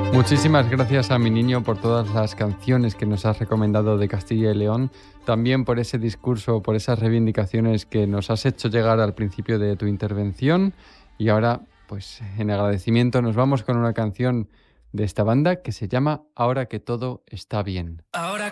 Muchísimas gracias a mi niño por todas las canciones que nos has recomendado de Castilla y León, también por ese discurso, por esas reivindicaciones que nos has hecho llegar al principio de tu intervención. Y ahora, pues en agradecimiento, nos vamos con una canción de esta banda que se llama Ahora que todo está bien. Ahora